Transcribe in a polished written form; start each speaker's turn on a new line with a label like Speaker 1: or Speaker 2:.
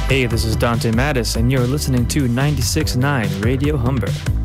Speaker 1: Hey, this is Dante Mattis, and you're listening to 96.9 Radio Humber.